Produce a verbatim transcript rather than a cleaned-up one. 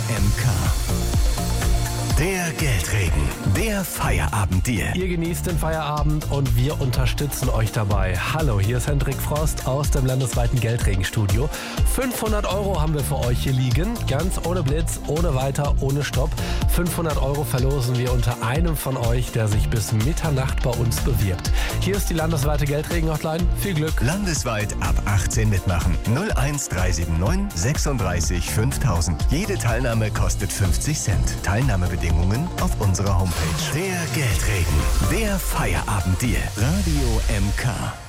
M K. Der Geldregen, der Feierabenddeal. Ihr genießt den Feierabend und wir unterstützen euch dabei. Hallo, hier ist Hendrik Frost aus dem landesweiten Geldregenstudio. fünfhundert Euro haben wir für euch hier liegen, ganz ohne Blitz, ohne Weiter, ohne Stopp. fünfhundert Euro verlosen wir unter einem von euch, der sich bis Mitternacht bei uns bewirbt. Hier ist die landesweite Geldregen-Hotline. Viel Glück. Landesweit ab achtzehn mitmachen. null eins drei sieben neun sechsunddreißig fünftausend. Jede Teilnahme kostet fünfzig Cent. Teilnahmebedingungen auf unserer Homepage. Der Geldregen, der Feierabenddeal. Radio M K.